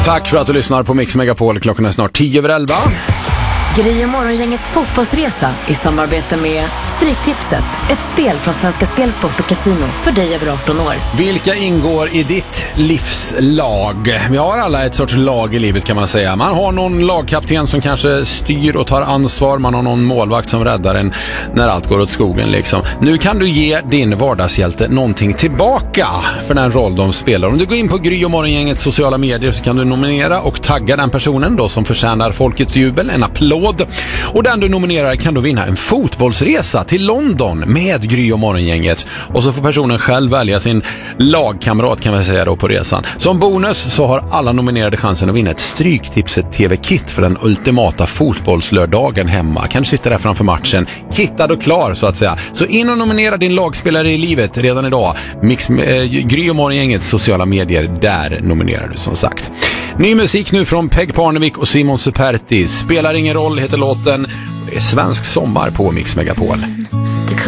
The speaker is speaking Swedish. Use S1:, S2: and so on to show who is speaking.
S1: Tack för att du lyssnar på Mix Megapol. Klockan är snart 10:11.
S2: Gry och morgongängets fotbollsresa i samarbete med Stryktipset, ett spel från Svenska Spelsport och Casino för dig över 18 år.
S1: Vilka ingår i ditt livslag? Vi har alla ett sorts lag i livet kan man säga. Man har någon lagkapten som kanske styr och tar ansvar. Man har någon målvakt som räddar en när allt går åt skogen liksom. Nu kan du ge din vardagshjälte någonting tillbaka för den roll de spelar. Om du går in på Gry och morgongängets sociala medier så kan du nominera och tagga den personen då som förtjänar folkets jubel, en applåd. Och den du nominerar kan du vinna en fotbollsresa till London med Gry och morgongänget. Och så får personen själv välja sin lagkamrat kan man säga då på resan. Som bonus så har alla nominerade chansen att vinna ett Stryktipset TV-kit för den ultimata fotbollslördagen hemma. Kan du sitta där framför matchen, kittad och klar så att säga. Så in och nominera din lagspelare i livet redan idag. Gry och morgongängets sociala medier, där nominerar du som sagt. Ny musik nu från Peg Parnevik och Simon Superti. Spelar ingen roll heter låten. Det är svensk sommar på Mix Megapol.